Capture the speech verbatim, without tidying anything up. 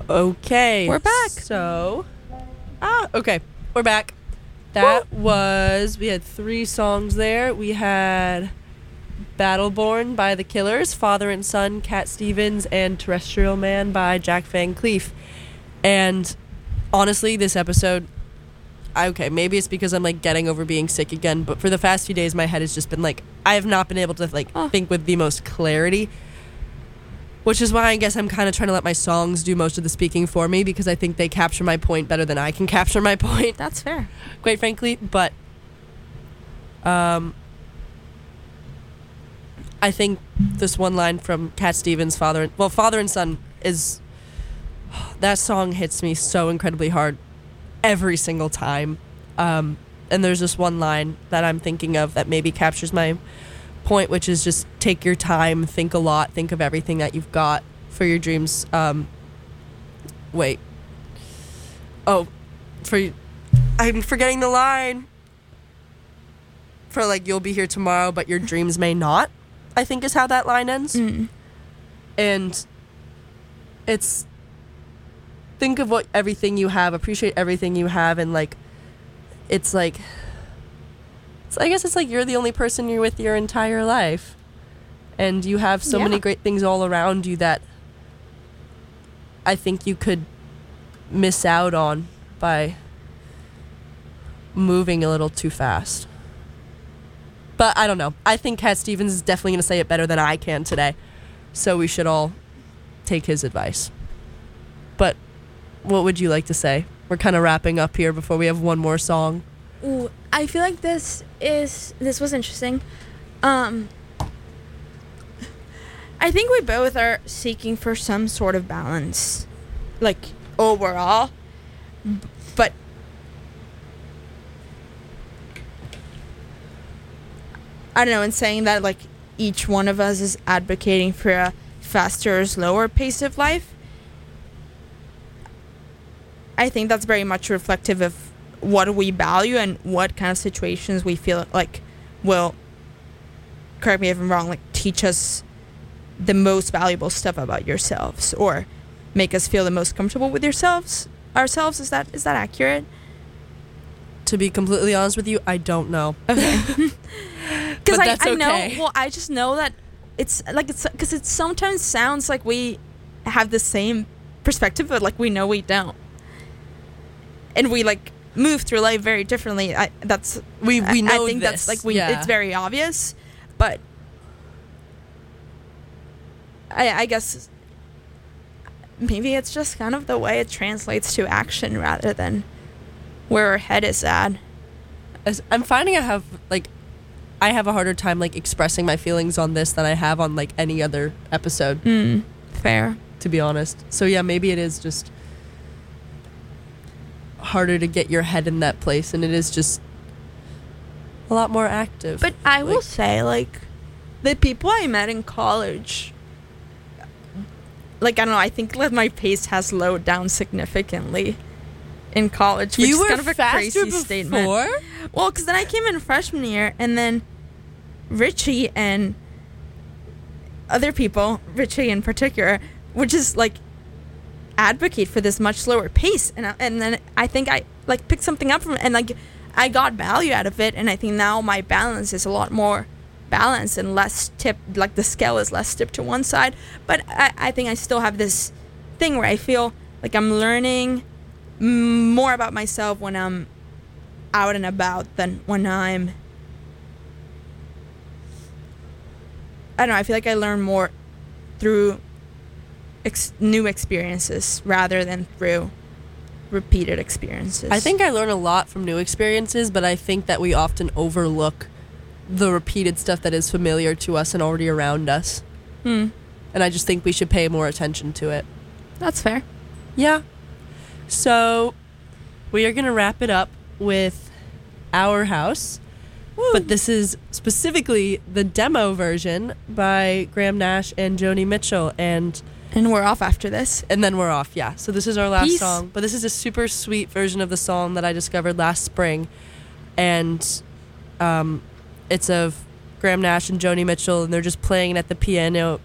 Okay. We're back. So, ah, okay. We're back. That Woo! was, we had three songs there. We had Battleborn by The Killers, Father and Son, Cat Stevens, and Terrestrial Man by Jack Van Cleef. And honestly, this episode, okay, maybe it's because I'm like getting over being sick again, but for the past few days, my head has just been like, I have not been able to like oh. think with the most clarity. Which is why I guess I'm kind of trying to let my songs do most of the speaking for me, because I think they capture my point better than I can capture my point. That's fair. Quite frankly. But um, I think this one line from Cat Stevens, Father, well, Father and Son is, that song hits me so incredibly hard every single time. Um, and there's this one line that I'm thinking of that maybe captures my point, which is just take your time, think a lot, think of everything that you've got for your dreams. Um, wait. Oh, for I'm forgetting the line. For like, you'll be here tomorrow, but your dreams may not, I think is how that line ends. Mm. And it's, think of what everything you have, appreciate everything you have, and like, it's like, so I guess it's like you're the only person you're with your entire life. And you have so yeah. many great things all around you that I think you could miss out on by moving a little too fast. But I don't know. I think Cat Stevens is definitely going to say it better than I can today. So we should all take his advice. But what would you like to say? We're kind of wrapping up here before we have one more song. Ooh, I feel like this is this was interesting. Um, I think we both are seeking for some sort of balance, like overall. But I don't know. In saying that, like each one of us is advocating for a faster or slower pace of life, I think that's very much reflective of what we value and what kind of situations we feel like will, correct me if I'm wrong, like teach us the most valuable stuff about yourselves or make us feel the most comfortable with yourselves ourselves. Is that is that accurate? To be completely honest with you, I don't know. Okay. Because I, that's I know, okay. well, I just know that it's like it's because it sometimes sounds like we have the same perspective, but like we know we don't, and we like move through life very differently. I that's we we know I think this. that's like we yeah. it's very obvious, but I I guess maybe it's just kind of the way it translates to action rather than where our head is at. As I'm finding I have like I have a harder time like expressing my feelings on this than I have on like any other episode. Mm, fair, to be honest. So yeah, maybe it is just harder to get your head in that place, and it is just a lot more active. But I like, will say, like, the people I met in college, like, I don't know, I think like my pace has slowed down significantly in college, which you is were kind of a crazy before? statement. Well, because then I came in freshman year, and then Richie and other people, Richie in particular, would just like advocate for this much slower pace, and and then I think I like picked something up from it, and like I got value out of it, and I think now my balance is a lot more balanced and less tipped, like the scale is less tipped to one side. But I, I think I still have this thing where I feel like I'm learning more about myself when I'm out and about than when I'm I don't know, I feel like I learn more through Ex- new experiences rather than through repeated experiences. I think I learn a lot from new experiences, but I think that we often overlook the repeated stuff that is familiar to us and already around us. Hmm. And I just think we should pay more attention to it. That's fair. Yeah. So we are going to wrap it up with Our House. Woo. But this is specifically the demo version by Graham Nash and Joni Mitchell, and And we're off after this. And then we're off, yeah. So this is our last Peace. song. But this is a super sweet version of the song that I discovered last spring. And um, it's of Graham Nash and Joni Mitchell, and they're just playing it at the piano